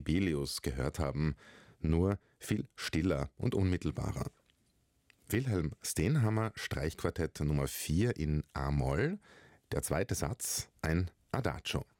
Sibelius gehört haben, nur viel stiller und unmittelbarer. Wilhelm Stenhammar, Streichquartett Nummer 4 in a-Moll, der zweite Satz ein Adagio.